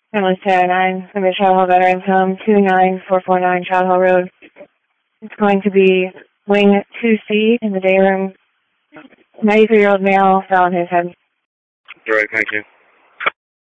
Family 9, Limit Child Hall Veterans Home, 29449 Child Hall Road. It's going to be wing 2C in the day room. 93-year-old male fell on his head. All right, thank you.